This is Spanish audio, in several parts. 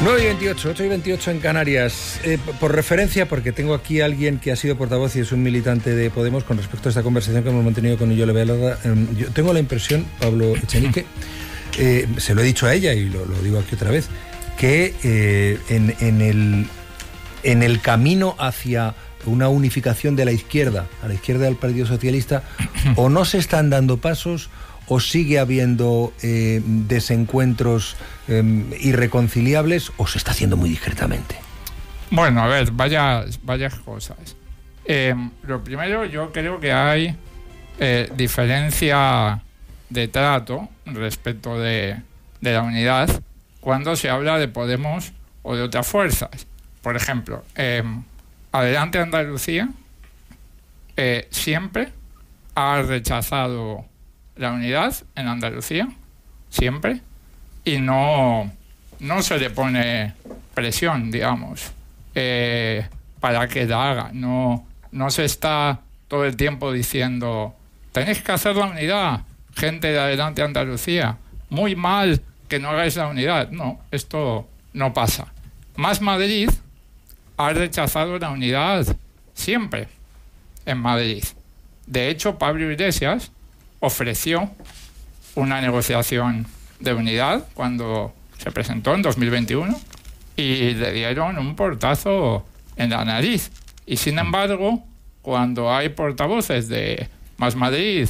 9:28, 8:28 en Canarias. Por referencia, porque tengo aquí a alguien que ha sido portavoz y es un militante de Podemos con respecto a esta conversación que hemos mantenido con Iole Belarra. Yo tengo la impresión, Pablo Echenique, se lo he dicho a ella y lo digo aquí otra vez, que en el camino hacia una unificación de la izquierda, a la izquierda del Partido Socialista, o no se están dando pasos, o sigue habiendo desencuentros irreconciliables, o se está haciendo muy discretamente. Bueno, a ver, varias cosas. Lo primero, yo creo que hay diferencia de trato respecto de la unidad cuando se habla de Podemos o de otras fuerzas. Por ejemplo, Adelante Andalucía siempre ha rechazado la unidad en Andalucía, siempre, y no se le pone presión, digamos, para que la haga. No se está todo el tiempo diciendo tenéis que hacer la unidad, gente de Adelante Andalucía, muy mal que no hagáis la unidad. No, esto no pasa. Más Madrid ha rechazado la unidad siempre en Madrid. De hecho, Pablo Iglesias ofreció una negociación de unidad cuando se presentó en 2021 y le dieron un portazo en la nariz. Y sin embargo, cuando hay portavoces de Más Madrid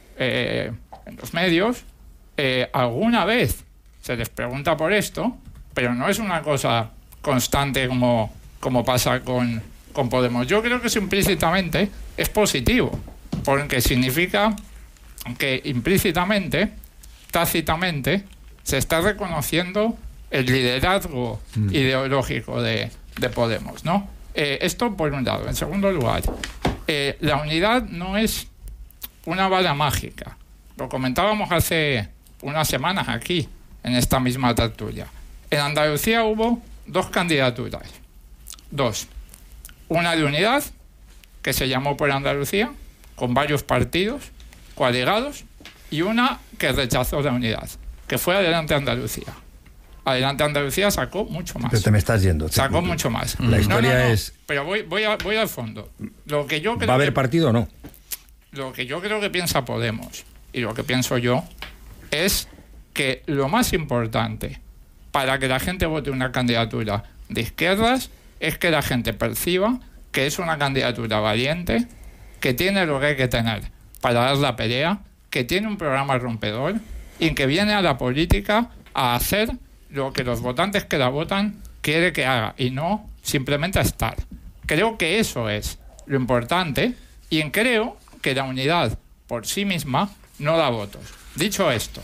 en los medios, alguna vez se les pregunta por esto, pero no es una cosa constante como pasa con Podemos. Yo creo que eso implícitamente es positivo, porque significa que implícitamente, tácitamente, se está reconociendo el liderazgo ideológico de Podemos, ¿no? Esto por un lado. En segundo lugar, la unidad no es una bala mágica. Lo comentábamos hace unas semanas aquí, en esta misma tertulia. En Andalucía hubo dos candidaturas. Dos. Una de unidad, que se llamó Por Andalucía, con varios partidos coaligados, y una que rechazó la unidad, que fue Adelante Andalucía. Adelante Andalucía sacó mucho más. Pero te me estás yendo. Sacó mucho más. La historia es... Pero voy al fondo. Lo que yo creo ¿Va a haber partido o no? Lo que yo creo que piensa Podemos, y lo que pienso yo, es que lo más importante para que la gente vote una candidatura de izquierdas es que la gente perciba que es una candidatura valiente, que tiene lo que hay que tener para dar la pelea, que tiene un programa rompedor y que viene a la política a hacer lo que los votantes que la votan quiere que haga y no simplemente a estar. Creo que eso es lo importante y creo que la unidad por sí misma no da votos. Dicho esto,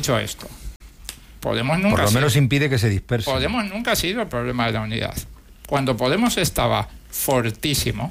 Podemos nunca... Por lo menos impide que se disperse. Podemos nunca ha sido el problema de la unidad. Cuando Podemos estaba fortísimo,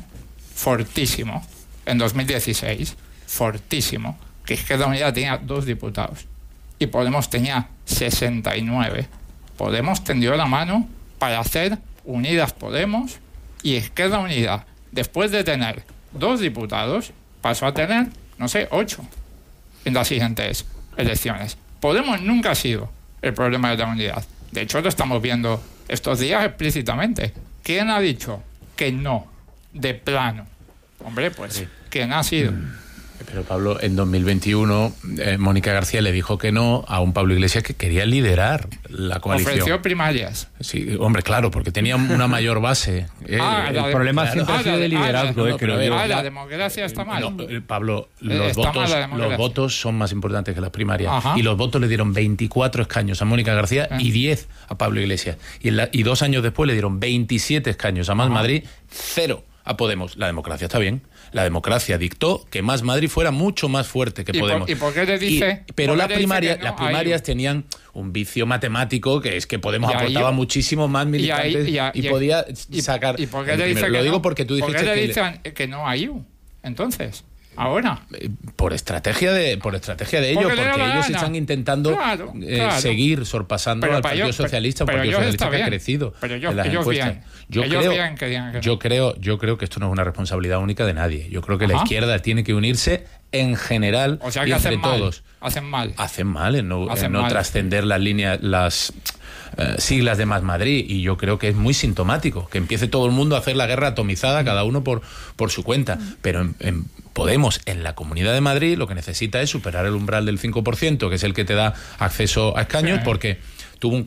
en 2016, fortísimo, que Izquierda Unida tenía 2 diputados y Podemos tenía 69. Podemos tendió la mano para hacer Unidas Podemos y Izquierda Unida, después de tener 2 diputados, pasó a tener, 8 en las siguientes elecciones. Podemos nunca ha sido el problema de la unidad. De hecho, lo estamos viendo estos días explícitamente. ¿Quién ha dicho que no, de plano? Hombre, pues, sí. ¿Quién ha sido? Pero Pablo, en 2021 Mónica García le dijo que no a un Pablo Iglesias que quería liderar la coalición. Ofreció primarias. Sí, hombre, claro, porque tenía una mayor base. El problema siempre ha sido de liderazgo, creo yo. La democracia está mal. No, Pablo, los votos son más importantes que las primarias. Ajá. Y los votos le dieron 24 escaños a Mónica García y 10 a Pablo Iglesias. Y 2 años después le dieron 27 escaños a Más Madrid, 0 a Podemos. La democracia está bien. La democracia dictó que Más Madrid fuera mucho más fuerte que Podemos. ¿Y por qué le dice? Pero las primarias tenían un vicio matemático, que es que Podemos aportaba muchísimo más militantes y podía sacar... ¿Y por qué le dice lo digo porque tú dijiste que... ¿Por qué le dicen que no hay entonces? Ahora. Por estrategia de ellos, porque ellos están intentando seguir sorpasando al Partido Socialista, un Partido Socialista que ha crecido en las encuestas. Yo creo que esto no es una responsabilidad única de nadie. Yo creo que la izquierda tiene que unirse en general, o sea, que y entre todos. Hacen mal en no trascender las líneas, siglas de Más Madrid, y yo creo que es muy sintomático que empiece todo el mundo a hacer la guerra atomizada, cada uno por su cuenta. Pero en Podemos, en la Comunidad de Madrid, lo que necesita es superar el umbral del 5%, que es el que te da acceso a escaños, porque tuvo un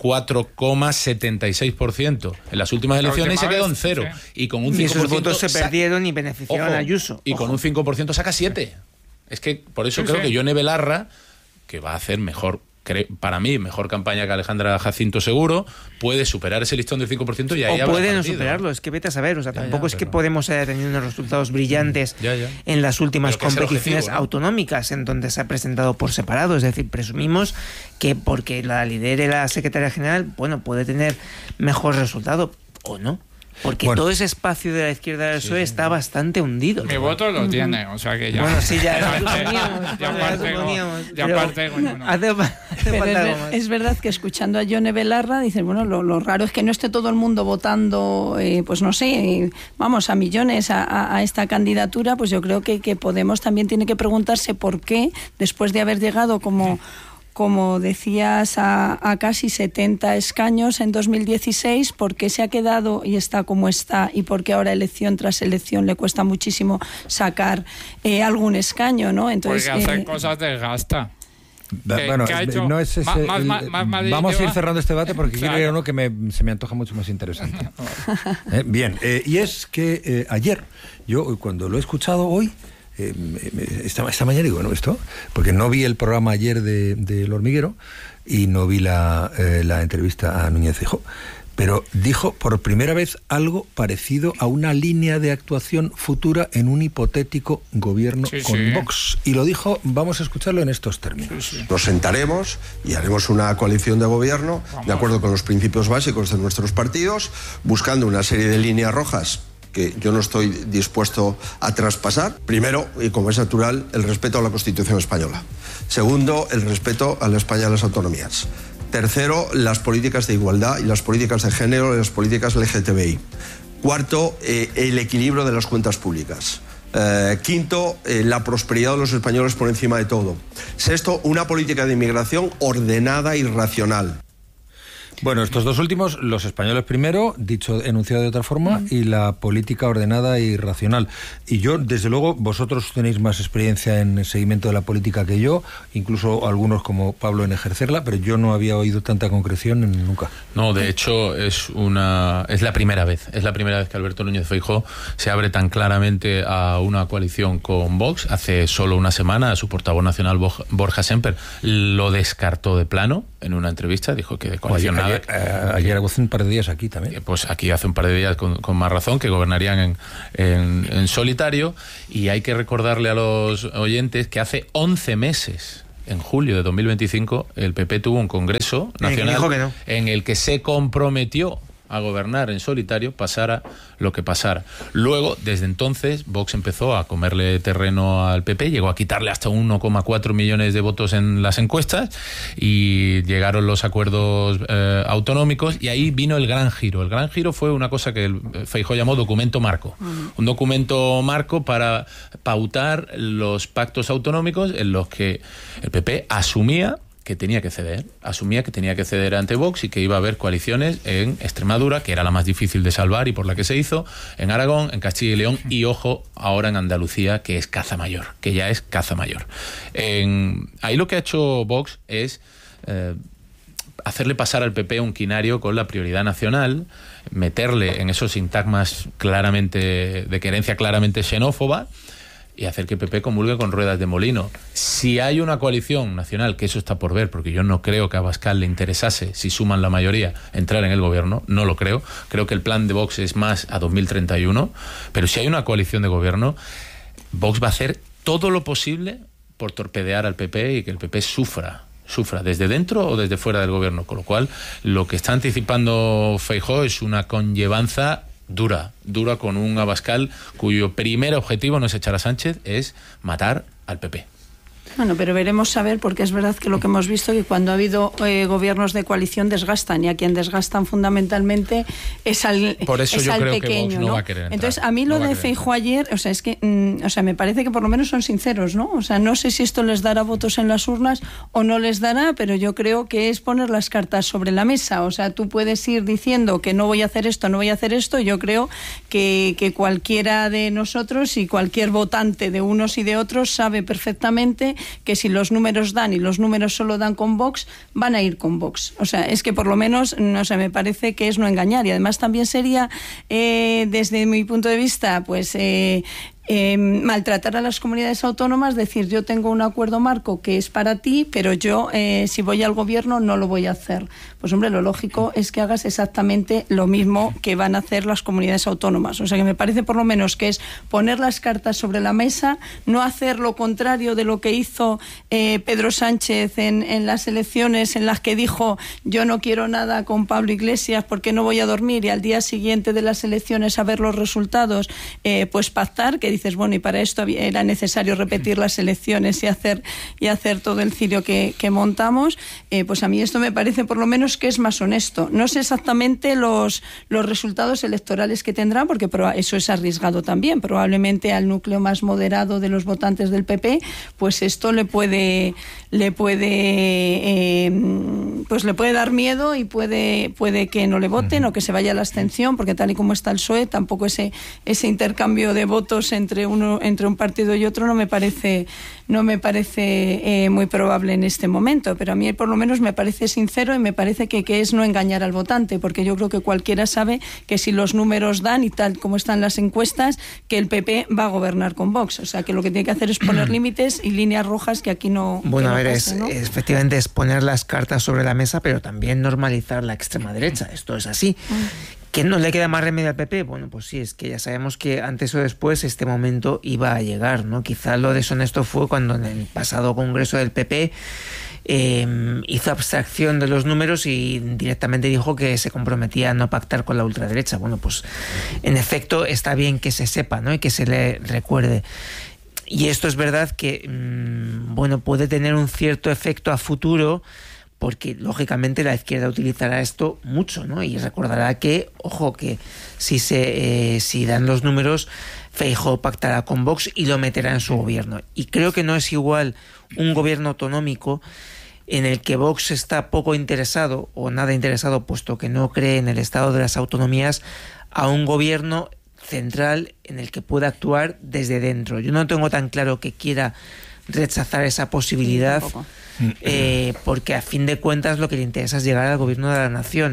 4,76% en las últimas elecciones y se quedó en 0. Sí. Y con un 5%... Y esos votos se perdieron y beneficiaron a Ayuso. Y con un 5% saca 7. Es que por eso creo que Yone Belarra, que va a hacer mejor, para mí, mejor campaña que Alejandra Jacinto seguro, puede superar ese listón del 5% y ahí o puede no superarlo, es que vete a saber, o sea, tampoco es que Podemos haya tenido unos resultados brillantes en las últimas competiciones autonómicas en donde se ha presentado por separado, es decir, presumimos que porque la lidere la secretaria general, bueno, puede tener mejor resultado, o no. Porque todo ese espacio de la izquierda del PSOE está bastante hundido. Mi voto lo tiene, o sea que ya... Bueno, sí, ya parte con uno. Es verdad que escuchando a Yone Belarra, dicen, bueno, lo raro es que no esté todo el mundo votando, pues no sé, vamos, a millones a esta candidatura, pues yo creo que Podemos también tiene que preguntarse por qué, después de haber llegado como decías, a casi 70 escaños en 2016, ¿por qué se ha quedado y está como está? ¿Y por qué ahora elección tras elección le cuesta muchísimo sacar algún escaño, ¿no? Entonces, porque hacer cosas desgasta. Bueno, no es ese, vamos a ir cerrando este debate porque quiero ir a uno que se me antoja mucho más interesante. Bien, y es que ayer, yo cuando lo he escuchado hoy, esta mañana digo, ¿no? Esto, porque no vi el programa ayer del Hormiguero y no vi la entrevista a Núñez Feijóo, pero dijo por primera vez algo parecido a una línea de actuación futura en un hipotético gobierno con Vox. Y lo dijo, vamos a escucharlo en estos términos. Nos sentaremos y haremos una coalición de gobierno de acuerdo con los principios básicos de nuestros partidos, buscando una serie de líneas rojas que yo no estoy dispuesto a traspasar. Primero, y como es natural, el respeto a la Constitución española. Segundo, el respeto a la España de las autonomías. Tercero, las políticas de igualdad y las políticas de género y las políticas LGTBI. Cuarto, el equilibrio de las cuentas públicas. Quinto, la prosperidad de los españoles por encima de todo. Sexto, una política de inmigración ordenada y racional. Bueno, estos dos últimos, los españoles primero, enunciado de otra forma, y la política ordenada y racional. Y yo, desde luego, vosotros tenéis más experiencia en el seguimiento de la política que yo, incluso algunos como Pablo en ejercerla, pero yo no había oído tanta concreción nunca. No, de hecho, es la primera vez que Alberto Núñez Feijóo se abre tan claramente a una coalición con Vox. Hace solo una semana, su portavoz nacional, Borja Semper, lo descartó de plano en una entrevista, dijo que de coalición nada. Ayer hace un par de días aquí también. Pues aquí hace un par de días con más razón, que gobernarían en solitario. Y hay que recordarle a los oyentes que hace 11 meses, en julio de 2025, el PP tuvo un congreso nacional en el que se comprometió a gobernar en solitario, pasara lo que pasara. Luego, desde entonces, Vox empezó a comerle terreno al PP, llegó a quitarle hasta 1,4 millones de votos en las encuestas y llegaron los acuerdos autonómicos y ahí vino el gran giro. El gran giro fue una cosa que Feijóo llamó documento marco. Un documento marco para pautar los pactos autonómicos en los que el PP asumía que tenía que ceder ante Vox y que iba a haber coaliciones en Extremadura, que era la más difícil de salvar y por la que se hizo, en Aragón, en Castilla y León y, ojo, ahora en Andalucía, que es caza mayor, que ya es caza mayor. Ahí lo que ha hecho Vox es hacerle pasar al PP un quinario con la prioridad nacional, meterle en esos sintagmas claramente de querencia claramente xenófoba, y hacer que el PP comulgue con ruedas de molino. Si hay una coalición nacional, que eso está por ver, porque yo no creo que a Abascal le interesase, si suman la mayoría, entrar en el gobierno, no lo creo. Creo que el plan de Vox es más a 2031, pero si hay una coalición de gobierno, Vox va a hacer todo lo posible por torpedear al PP y que el PP sufra desde dentro o desde fuera del gobierno, con lo cual lo que está anticipando Feijóo es una conllevanza dura con un Abascal cuyo primer objetivo no es echar a Sánchez, es matar al PP. Bueno, pero veremos a ver, porque es verdad que lo que hemos visto que cuando ha habido gobiernos de coalición desgastan, y a quien desgastan fundamentalmente es al pequeño. Por eso yo creo que Vox no va a querer entrar. Entonces, a mí lo de Feijóo ayer, o sea, es que me parece que por lo menos son sinceros, ¿no? O sea, no sé si esto les dará votos en las urnas o no les dará, pero yo creo que es poner las cartas sobre la mesa. O sea, tú puedes ir diciendo que no voy a hacer esto, no voy a hacer esto. Yo creo que cualquiera de nosotros y cualquier votante de unos y de otros sabe perfectamente que si los números dan y los números solo dan con Vox, van a ir con Vox. O sea, es que por lo menos, no sé, me parece que es no engañar. Y además también sería, desde mi punto de vista, pues maltratar a las comunidades autónomas, decir yo tengo un acuerdo marco que es para ti, pero yo si voy al gobierno no lo voy a hacer. Pues hombre, lo lógico es que hagas exactamente lo mismo que van a hacer las comunidades autónomas. O sea que me parece por lo menos que es poner las cartas sobre la mesa, no hacer lo contrario de lo que hizo Pedro Sánchez en las elecciones, en las que dijo yo no quiero nada con Pablo Iglesias porque no voy a dormir, y al día siguiente de las elecciones a ver los resultados, pues pactar, que dices, bueno, y para esto era necesario repetir las elecciones y hacer todo el cirio que montamos. Pues a mí esto me parece por lo menos que es más honesto. No sé exactamente los resultados electorales que tendrá, porque eso es arriesgado también. Probablemente al núcleo más moderado de los votantes del PP, pues esto le puede dar miedo, y puede que no le voten o que se vaya a la abstención, porque tal y como está el PSOE, tampoco ese intercambio de votos entre un partido y otro no me parece muy probable en este momento. Pero a mí por lo menos me parece sincero, y me parece que es no engañar al votante, porque yo creo que cualquiera sabe que si los números dan y tal como están las encuestas, que el PP va a gobernar con Vox. O sea, que lo que tiene que hacer es poner límites y líneas rojas que aquí no. Bueno, no a ver, pasa, ¿no? Efectivamente es poner las cartas sobre la mesa, pero también normalizar la extrema derecha. Esto es así. ¿Que no le queda más remedio al PP? Bueno, pues sí, es que ya sabemos que antes o después este momento iba a llegar, ¿no? Quizá lo deshonesto fue cuando en el pasado congreso del PP hizo abstracción de los números y directamente dijo que se comprometía a no pactar con la ultraderecha. Bueno, pues en efecto está bien que se sepa, ¿no? Y que se le recuerde. Y esto es verdad que, bueno, puede tener un cierto efecto a futuro, porque lógicamente la izquierda utilizará esto mucho, ¿no? Y recordará que, ojo, que si dan los números, Feijóo pactará con Vox y lo meterá en su gobierno. Y creo que no es igual un gobierno autonómico en el que Vox está poco interesado o nada interesado, puesto que no cree en el estado de las autonomías, a un gobierno central en el que pueda actuar desde dentro. Yo no tengo tan claro que quiera rechazar esa posibilidad, porque a fin de cuentas lo que le interesa es llegar al gobierno de la nación,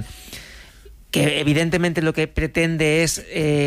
que evidentemente lo que pretende es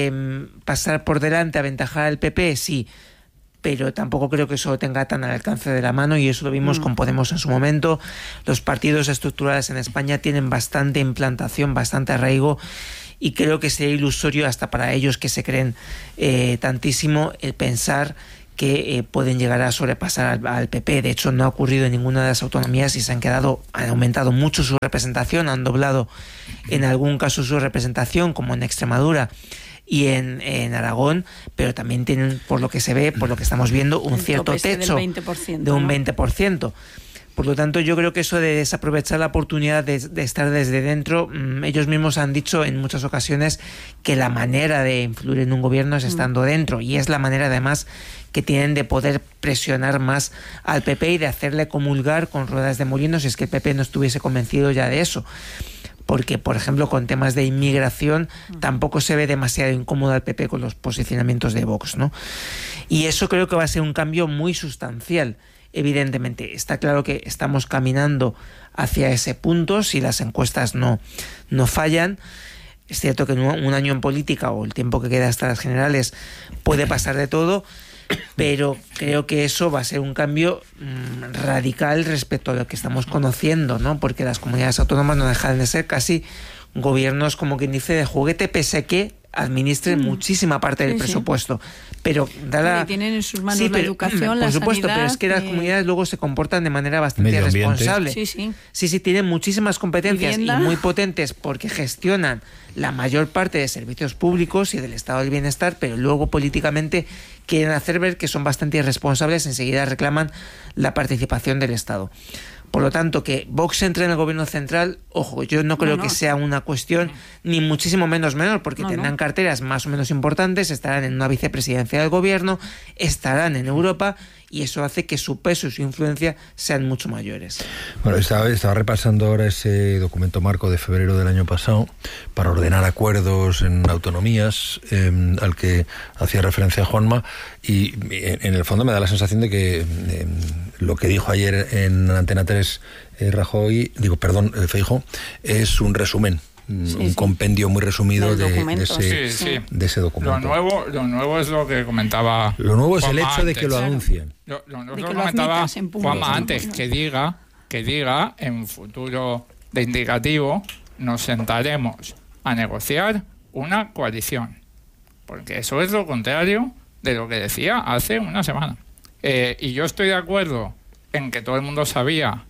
pasar por delante, aventajar al PP, sí, pero tampoco creo que eso lo tenga tan al alcance de la mano, y eso lo vimos con Podemos en su momento. Los partidos estructurales en España tienen bastante implantación, bastante arraigo, y creo que sería ilusorio hasta para ellos, que se creen tantísimo, el pensar que pueden llegar a sobrepasar al PP. De hecho, no ha ocurrido en ninguna de las autonomías y han aumentado mucho su representación, han doblado en algún caso su representación, como en Extremadura y en Aragón, pero también tienen, por lo que se ve, por lo que estamos viendo, un cierto techo de un 20%. Por lo tanto, yo creo que eso de desaprovechar la oportunidad de estar desde dentro, ellos mismos han dicho en muchas ocasiones que la manera de influir en un gobierno es estando dentro, y es la manera además que tienen de poder presionar más al PP y de hacerle comulgar con ruedas de molino si es que el PP no estuviese convencido ya de eso. Porque, por ejemplo, con temas de inmigración tampoco se ve demasiado incómodo al PP con los posicionamientos de Vox, ¿no? Y eso creo que va a ser un cambio muy sustancial. Evidentemente, está claro que estamos caminando hacia ese punto si las encuestas no fallan. Es cierto que en un año en política, o el tiempo que queda hasta las generales, puede pasar de todo, pero creo que eso va a ser un cambio radical respecto a lo que estamos conociendo, ¿no? Porque las comunidades autónomas no dejan de ser casi gobiernos, como quien dice, de juguete, pese a que administren muchísima parte del presupuesto. pero dada... tienen en sus manos la educación, la por supuesto, sanidad, pero es que las comunidades luego se comportan de manera bastante responsable. Sí, tienen muchísimas competencias y muy potentes porque gestionan la mayor parte de servicios públicos y del estado del bienestar, pero luego políticamente quieren hacer ver que son bastante irresponsables, enseguida reclaman la participación del Estado. Por lo tanto, que Vox entre en el gobierno central, ojo, yo no creo que sea una cuestión ni muchísimo menos menor, porque tendrán carteras más o menos importantes, estarán en una vicepresidencia del gobierno, estarán en Europa, y eso hace que su peso y su influencia sean mucho mayores. Bueno, estaba repasando ahora ese documento marco de febrero del año pasado para ordenar acuerdos en autonomías, al que hacía referencia Juanma, y en el fondo me da la sensación de que lo que dijo ayer en Antena 3 Feijóo, es un resumen. Un compendio muy resumido de ese documento. Lo nuevo es lo que comentaba. Lo nuevo es el hecho de que lo anuncien. Lo nuevo es lo que comentaba Juanma antes, que diga en futuro de indicativo, nos sentaremos a negociar una coalición. Porque eso es lo contrario de lo que decía hace una semana. Y yo estoy de acuerdo en que todo el mundo sabíamos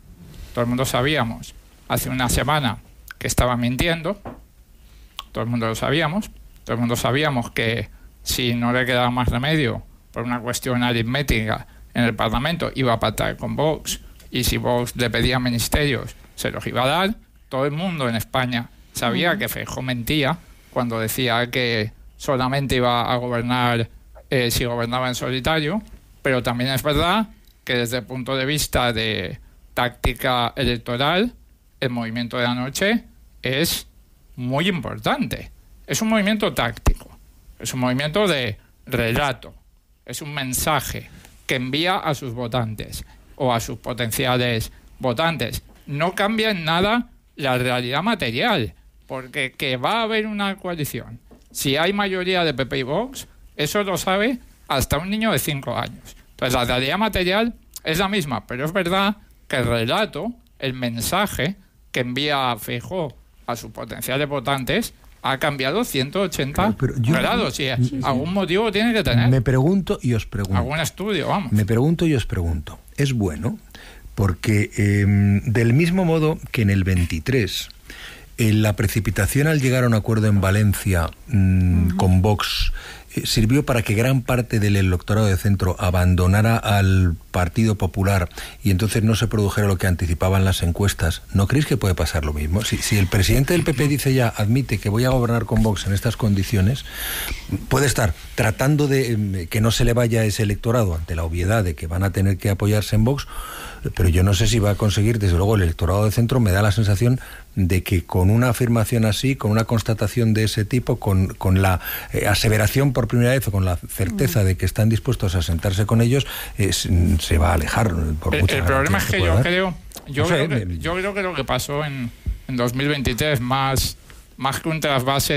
hace una semana que estaba mintiendo, todo el mundo lo sabíamos, todo el mundo sabíamos que si no le quedaba más remedio por una cuestión aritmética en el Parlamento iba a pactar con Vox, y si Vox le pedía ministerios se los iba a dar. Todo el mundo en España sabía que Feijóo mentía cuando decía que solamente iba a gobernar si gobernaba en solitario, pero también es verdad que desde el punto de vista de táctica electoral, el movimiento de anoche es muy importante. Es un movimiento táctico, es un movimiento de relato, es un mensaje que envía a sus votantes o a sus potenciales votantes. No cambia en nada la realidad material, porque que va a haber una coalición, si hay mayoría de PP y Vox, eso lo sabe hasta un niño de 5 años. Entonces la realidad material es la misma, pero es verdad que el relato, el mensaje que envía Feijóo a sus potenciales votantes ha cambiado 180 grados. Y algún motivo tiene que tener. Me pregunto y os pregunto. Algún estudio, vamos. Me pregunto y os pregunto. ¿Es bueno? Porque del mismo modo que en el 23, la precipitación al llegar a un acuerdo en Valencia con Vox sirvió para que gran parte del electorado de centro abandonara al Partido Popular y entonces no se produjera lo que anticipaban las encuestas. ¿No creéis que puede pasar lo mismo? Si el presidente del PP dice ya, admite que voy a gobernar con Vox en estas condiciones, puede estar tratando de que no se le vaya ese electorado ante la obviedad de que van a tener que apoyarse en Vox, pero yo no sé si va a conseguir, desde luego el electorado de centro me da la sensación de que con una afirmación así, con una constatación de ese tipo, con la aseveración por primera vez o con la certeza de que están dispuestos a sentarse con ellos, se va a alejar. El problema es que yo creo que lo que pasó en 2023, más que un trasvase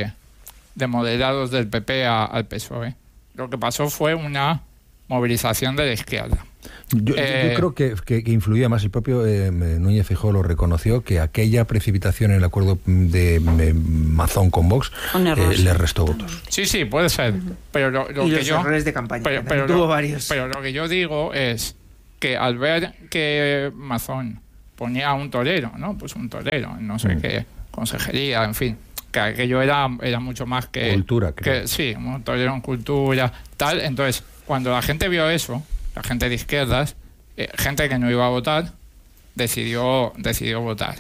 de moderados del PP al PSOE, lo que pasó fue una movilización de la izquierda. Yo creo que influía más. El propio Núñez Feijóo lo reconoció, que aquella precipitación en el acuerdo de Mazón con Vox le restó votos. Sí, puede ser. Pero los errores de campaña, tuvo varios. Pero lo que yo digo es que al ver que Mazón ponía a un torero, ¿no? Pues un torero, no sé qué consejería, en fin, que aquello era mucho más que... Cultura, creo. Sí, un torero en cultura, tal. Entonces, cuando la gente vio eso, la gente de izquierdas, gente que no iba a votar, decidió votar.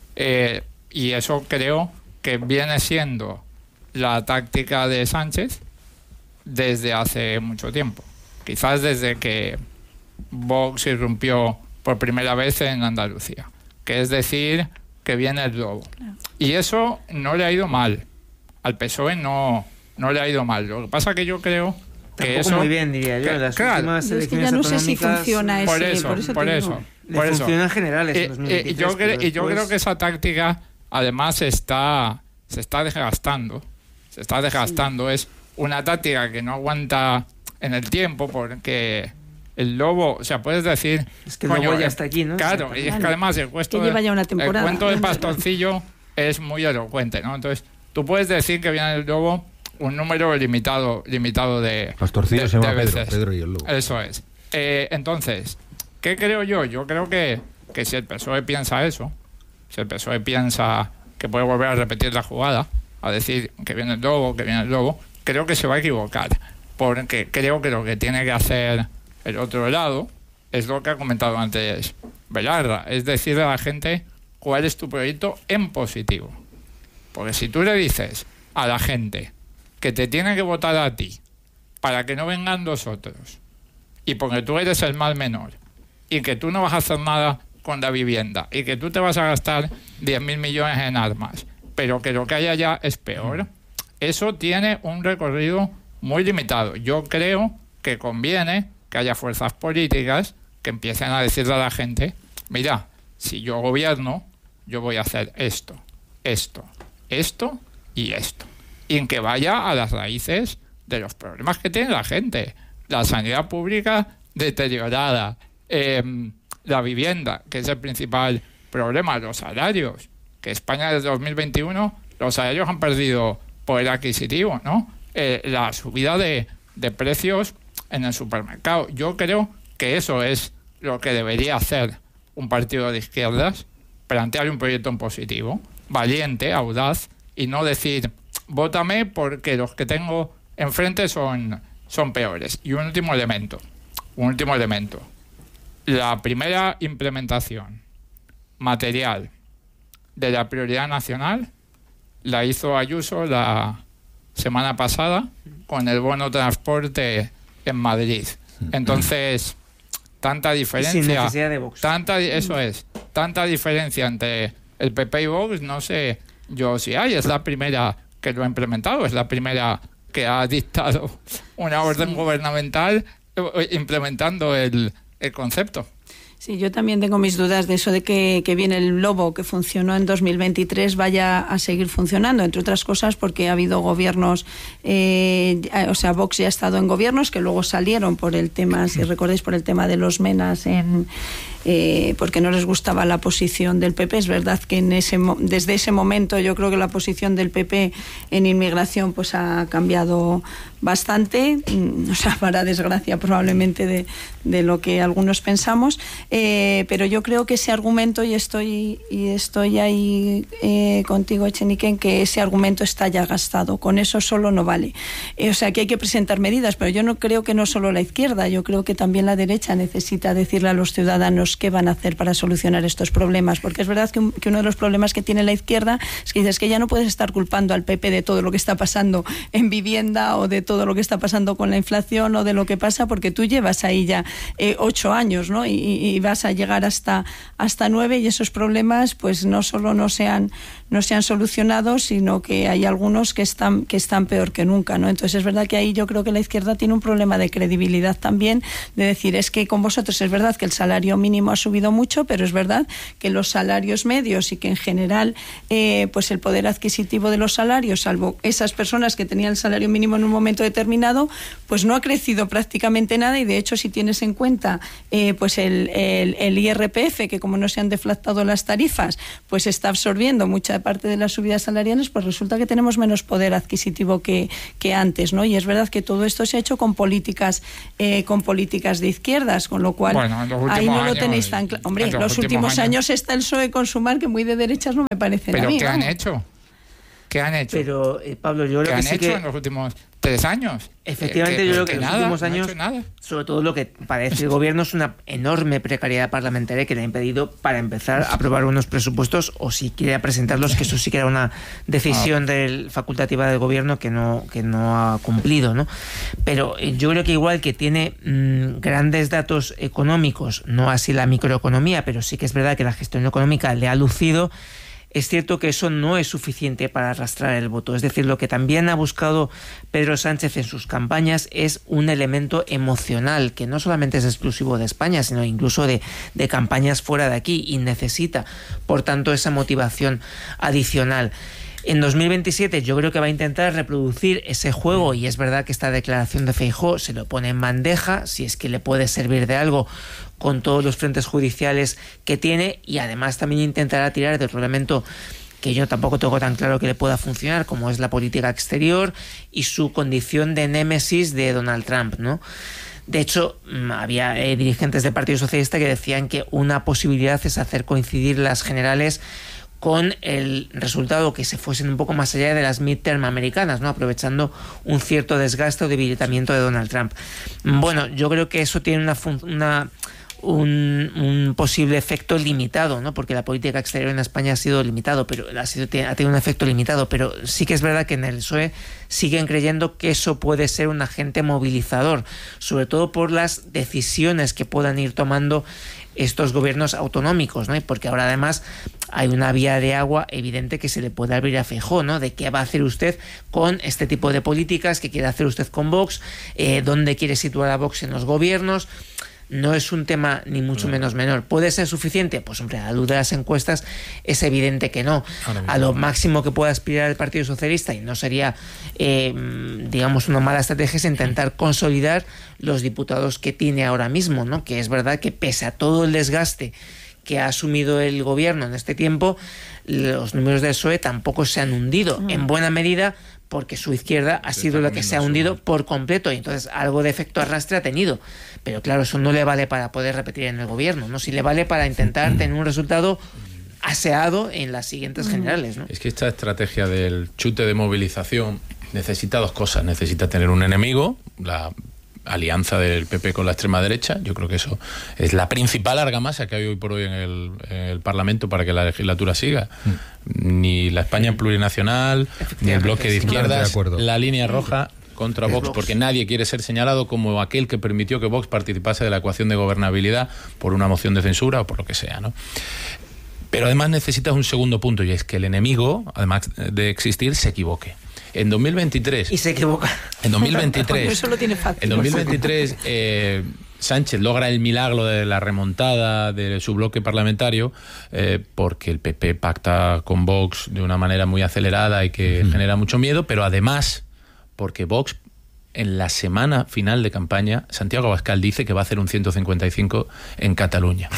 Y eso creo que viene siendo la táctica de Sánchez desde hace mucho tiempo. Quizás desde que Vox irrumpió por primera vez en Andalucía. Que es decir, que viene el lobo. Y eso no le ha ido mal. Al PSOE no le ha ido mal. Lo que pasa que yo creo... Tampoco eso, muy bien, diría yo. Las últimas elecciones ya no sé si funciona por eso. Funcionan generales en 2023. Yo creo que esa táctica además se está desgastando. Se está desgastando. Es una táctica que no aguanta en el tiempo, porque el lobo, o sea, puedes decir... Es que el lobo ya está aquí, ¿no? Claro, y es que además el cuento del pastorcillo es muy elocuente, ¿no? Entonces, tú puedes decir que viene el lobo un número limitado de Pastorcillo se llama veces. Pedro y el Lobo. Eso es. Entonces, ¿qué creo yo? Yo creo que si el PSOE piensa eso, si el PSOE piensa que puede volver a repetir la jugada, a decir que viene el lobo, creo que se va a equivocar, porque creo que lo que tiene que hacer el otro lado es lo que ha comentado antes Belarra, es decirle a la gente cuál es tu proyecto en positivo. Porque si tú le dices a la gente que te tiene que votar a ti para que no vengan los otros, y porque tú eres el mal menor, y que tú no vas a hacer nada con la vivienda, y que tú te vas a gastar 10.000 millones en armas, pero que lo que hay allá es peor, eso tiene un recorrido muy limitado. Yo creo que conviene que haya fuerzas políticas que empiecen a decirle a la gente, mira, si yo gobierno, yo voy a hacer esto y esto. Y en que vaya a las raíces de los problemas que tiene la gente. La sanidad pública deteriorada, la vivienda, que es el principal problema, los salarios, que España desde 2021 los salarios han perdido poder adquisitivo, ¿no? La subida de precios en el supermercado. Yo creo que eso es lo que debería hacer un partido de izquierdas, plantear un proyecto en positivo, valiente, audaz, y no decir, vótame porque los que tengo enfrente son peores. Y un último elemento. La primera implementación material de la prioridad nacional la hizo Ayuso la semana pasada con el bono transporte en Madrid. Entonces, tanta diferencia, sin necesidad de Vox. Tanta diferencia entre el PP y Vox, no sé yo si hay. Es la primera que lo ha implementado, es la primera que ha dictado una orden gubernamental implementando el concepto. Sí, yo también tengo mis dudas de eso de que viene el lobo que funcionó en 2023 vaya a seguir funcionando, entre otras cosas porque ha habido gobiernos, Vox ya ha estado en gobiernos que luego salieron por el tema, si recordáis, por el tema de los menas porque no les gustaba la posición del PP. Es verdad que desde ese momento yo creo que la posición del PP en inmigración pues ha cambiado bastante, para desgracia probablemente de lo que algunos pensamos, pero yo creo que ese argumento, y estoy ahí contigo, Echenique, en que ese argumento está ya gastado, con eso solo no vale. Que hay que presentar medidas, pero yo no creo que no solo la izquierda, yo creo que también la derecha necesita decirle a los ciudadanos qué van a hacer para solucionar estos problemas, porque es verdad que uno de los problemas que tiene la izquierda es que dices que ya no puedes estar culpando al PP de todo lo que está pasando en vivienda o de todo lo que está pasando con la inflación o de lo que pasa, porque tú llevas ahí ya 8 años, ¿no? Y vas a llegar hasta 9, y esos problemas pues no solo no se han solucionado, sino que hay algunos que están peor que nunca, ¿no? Entonces es verdad que ahí yo creo que la izquierda tiene un problema de credibilidad también, de decir, es que con vosotros es verdad que el salario mínimo ha subido mucho, pero es verdad que los salarios medios y que en general pues el poder adquisitivo de los salarios, salvo esas personas que tenían el salario mínimo en un momento determinado, pues no ha crecido prácticamente nada, y de hecho si tienes en cuenta pues el IRPF, que como no se han deflactado las tarifas, pues está absorbiendo mucha parte de las subidas salariales, pues resulta que tenemos menos poder adquisitivo que antes, ¿no? Y es verdad que todo esto se ha hecho con políticas de izquierdas, con lo cual ahí no lo tenéis tan claro. Hombre, en los últimos años está el PSOE con Sumar, que muy de derechas no me parece. ¿Pero qué han hecho? ¿Qué han hecho? Pero, Pablo, yo creo que sí en los últimos 3 años? Efectivamente, yo creo que en los últimos años, sobre todo lo que padece el gobierno es una enorme precariedad parlamentaria que le ha impedido, para empezar, aprobar unos presupuestos, o si quiere presentarlos, que eso sí que era una decisión facultativa del gobierno que no ha cumplido, ¿no? Pero yo creo que igual que tiene grandes datos económicos, no así la microeconomía, pero sí que es verdad que la gestión económica le ha lucido. Es cierto que eso no es suficiente para arrastrar el voto. Es decir, lo que también ha buscado Pedro Sánchez en sus campañas es un elemento emocional, que no solamente es exclusivo de España, sino incluso de campañas fuera de aquí, y necesita, por tanto, esa motivación adicional. En 2027 yo creo que va a intentar reproducir ese juego, y es verdad que esta declaración de Feijóo se lo pone en bandeja, si es que le puede servir de algo, con todos los frentes judiciales que tiene, y además también intentará tirar del reglamento que yo tampoco tengo tan claro que le pueda funcionar, como es la política exterior y su condición de némesis de Donald Trump, ¿no? De hecho, había dirigentes del Partido Socialista que decían que una posibilidad es hacer coincidir las generales con el resultado que se fuesen un poco más allá de las midterm americanas, ¿no? Aprovechando un cierto desgaste o debilitamiento de Donald Trump. Bueno, yo creo que eso tiene un posible efecto limitado, ¿no? Porque la política exterior en España ha sido limitado, pero ha tenido un efecto limitado, pero sí que es verdad que en el PSOE siguen creyendo que eso puede ser un agente movilizador, sobre todo por las decisiones que puedan ir tomando estos gobiernos autonómicos, ¿no? Y porque ahora además hay una vía de agua evidente que se le puede abrir a Feijóo, ¿no? De qué va a hacer usted con este tipo de políticas, qué quiere hacer usted con Vox, dónde quiere situar a Vox en los gobiernos. No es un tema ni mucho menos menor. ¿Puede ser suficiente? Pues hombre, a la luz de las encuestas es evidente que no. A lo máximo que puede aspirar el Partido Socialista, y no sería digamos una mala estrategia, es intentar consolidar los diputados que tiene ahora mismo, ¿no? Que es verdad que pese a todo el desgaste que ha asumido el gobierno en este tiempo, los números del PSOE tampoco se han hundido, en buena medida porque su izquierda ha sido la que se ha hundido por completo, y entonces algo de efecto arrastre ha tenido. Pero claro, eso no le vale para poder repetir en el gobierno, ¿no? Sí le vale para intentar tener un resultado aseado en las siguientes generales, ¿no? Es que esta estrategia del chute de movilización necesita dos cosas. Necesita tener un enemigo, la alianza del PP con la extrema derecha. Yo creo que eso es la principal argamasa que hay hoy por hoy en el Parlamento para que la legislatura siga. Ni la España plurinacional, ni el bloque de izquierdas, la línea roja contra Vox, porque nadie quiere ser señalado como aquel que permitió que Vox participase de la ecuación de gobernabilidad por una moción de censura o por lo que sea, ¿no? Pero además necesitas un segundo punto, y es que el enemigo, además de existir, se equivoque. En 2023... Y se equivoca. En 2023... Eso lo tiene fácil. En 2023 Sánchez logra el milagro de la remontada de su bloque parlamentario porque el PP pacta con Vox de una manera muy acelerada y que genera mucho miedo, pero además porque Vox, en la semana final de campaña, Santiago Abascal dice que va a hacer un 155 en Cataluña.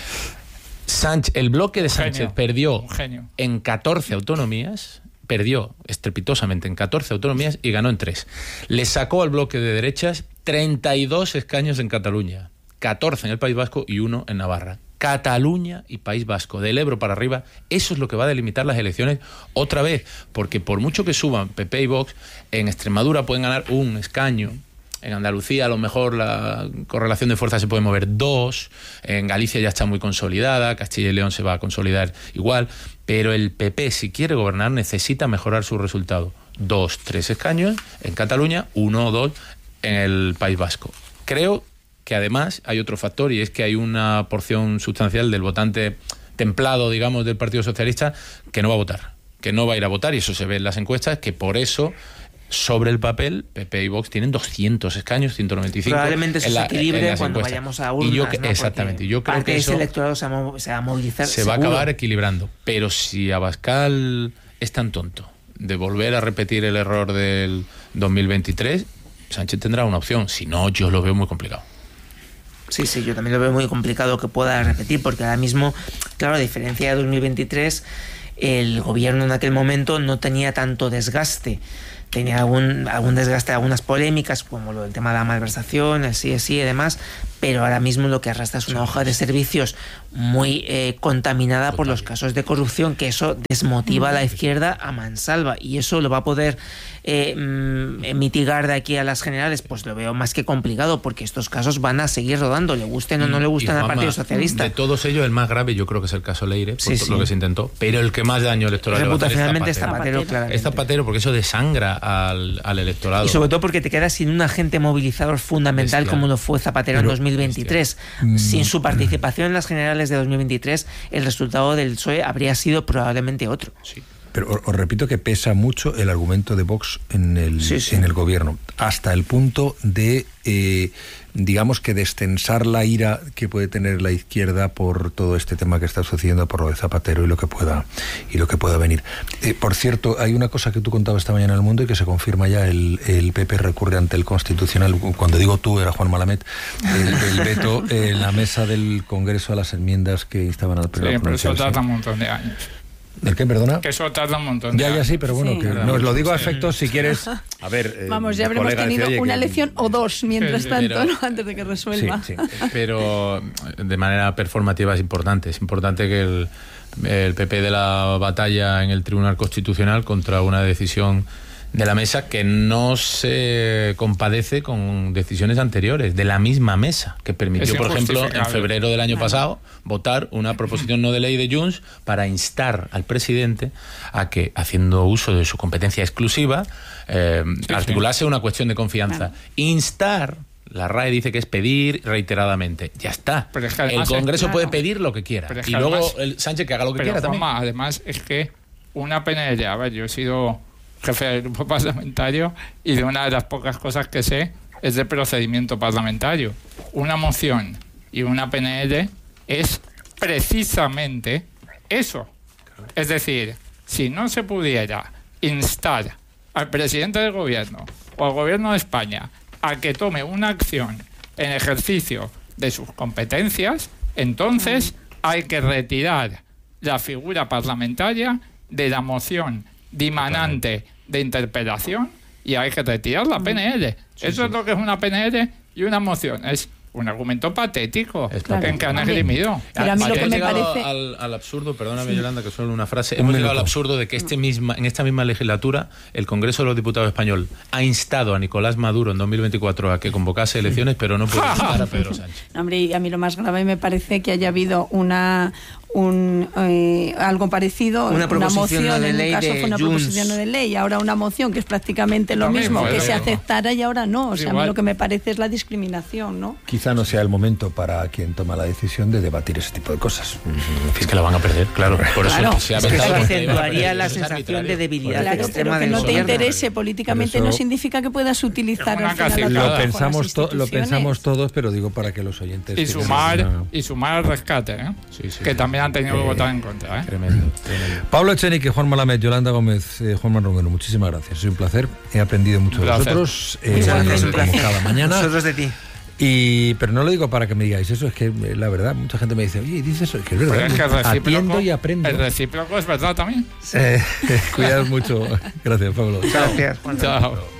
El bloque de Sánchez perdió en 14 autonomías, perdió estrepitosamente en 14 autonomías y ganó en 3. Le sacó al bloque de derechas 32 escaños en Cataluña, 14 en el País Vasco y 1 en Navarra. Cataluña y País Vasco, del Ebro para arriba, eso es lo que va a delimitar las elecciones otra vez, porque por mucho que suban PP y Vox, en Extremadura pueden ganar un escaño, en Andalucía a lo mejor la correlación de fuerzas se puede mover 2, en Galicia ya está muy consolidada, Castilla y León se va a consolidar igual, pero el PP, si quiere gobernar, necesita mejorar su resultado. 2, 3 escaños en Cataluña, 1 o 2 en el País Vasco. Creo que además hay otro factor, y es que hay una porción sustancial del votante templado, digamos, del Partido Socialista que no va a votar, que no va a ir a votar, y eso se ve en las encuestas, que por eso sobre el papel PP y Vox tienen 200 escaños, 195. Probablemente eso se equilibre cuando vayamos a urnas, ¿no? Exactamente. Yo creo que ese electorado se va a movilizar. Se va a acabar equilibrando. Pero si Abascal es tan tonto de volver a repetir el error del 2023, Sánchez tendrá una opción. Si no, yo lo veo muy complicado. Sí, yo también lo veo muy complicado que pueda repetir, porque ahora mismo, claro, a diferencia de 2023, el gobierno en aquel momento no tenía tanto desgaste. Tenía algún desgaste, algunas polémicas, como lo del tema de la malversación, el sí y demás, pero ahora mismo lo que arrastra es una hoja de servicios muy contaminada por los casos de corrupción, que eso desmotiva a la izquierda a mansalva, y eso lo va a poder mitigar de aquí a las generales. Pues lo veo más que complicado, porque estos casos van a seguir rodando, le gusten o no le gusten al Partido Socialista. De todos ellos, el más grave yo creo que es el caso Leire, por lo que se intentó, pero el que más daño electoral le va a hacer reputacionalmente es Zapatero, claramente. Es Zapatero, porque eso desangra al electorado. Y sobre todo porque te quedas sin un agente movilizador fundamental como lo fue Zapatero en 2023. Sin su participación en las generales de 2023, el resultado del PSOE habría sido probablemente otro. Sí. Pero os repito que pesa mucho el argumento de Vox en el gobierno, hasta el punto de, digamos, que destensar la ira que puede tener la izquierda por todo este tema que está sucediendo, por lo de Zapatero y lo que pueda venir. Por cierto, hay una cosa que tú contabas esta mañana en El Mundo y que se confirma ya: el PP recurre ante el Constitucional. Cuando digo tú, era Juan Malamet, el veto en la mesa del Congreso a las enmiendas que instaban al pero eso trata un montón de años. ¿El qué, perdona? Que eso tarda un montón. Ya, sí, pero bueno, que nos lo digo a efectos si quieres. A ver, vamos, ya habremos tenido una lección o dos mientras tanto, ¿no? Antes de que resuelva. Sí. Pero de manera performativa es importante. Es importante que el PP de la batalla en el Tribunal Constitucional contra una decisión de la mesa que no se compadece con decisiones anteriores de la misma mesa, que permitió, por ejemplo, en febrero del año pasado votar una proposición no de ley de Junts para instar al presidente a que, haciendo uso de su competencia exclusiva, articulase una cuestión de confianza. Instar, la RAE dice que es pedir reiteradamente. Ya está. Pero es que además, el Congreso puede pedir lo que quiera. Es que y además, luego el Sánchez que haga lo que quiera también. Además, es que una PNL, a ver, yo he sido jefe del grupo parlamentario y de una de las pocas cosas que sé es de procedimiento parlamentario. Una moción y una PNL es precisamente eso. Es decir, si no se pudiera instar al presidente del gobierno o al gobierno de España a que tome una acción en ejercicio de sus competencias, entonces hay que retirar la figura parlamentaria de la moción dimanante de interpelación y hay que retirar la PNL. Eso es lo que es una PNL y una moción. Es un argumento patético en que han esgrimido. Pero a mí lo que me parece... al absurdo, perdóname Yolanda, que solo una frase, hemos llegado al absurdo de que en esta misma legislatura el Congreso de los Diputados español ha instado a Nicolás Maduro en 2024 a que convocase elecciones, pero no puede instar a Pedro Sánchez. Hombre, y a mí lo más grave me parece que haya habido algo parecido, una moción, en un caso fue una proposición de ley, ahora una moción que es prácticamente lo mismo, que se aceptara y ahora no. O sea, a mí lo que me parece es la discriminación, ¿no? Quizá no sea el momento para quien toma la decisión de debatir ese tipo de cosas. Es que la van a perder, claro. Por eso se ha pensado, acentuaría la sensación de debilidad extrema del gobierno. Que no te interese políticamente no significa que puedas utilizar lo pensamos todos, pero digo para que los oyentes... Y sumar al rescate, ¿eh? Que también han tenido que votar en contra. Tremendo. Pablo Echenique, Juan Malamed, Yolanda Gómez, Juan Romero, muchísimas gracias. Es un placer. He aprendido mucho de vosotros. Cada mañana. Nosotros de ti. Pero no lo digo para que me digáis eso, es que la verdad, mucha gente me dice, oye, dices eso, es que es verdad. Es que atiendo y aprendo. El recíproco es verdad también. Cuidad mucho. Gracias, Pablo. Gracias, Juan. Chao.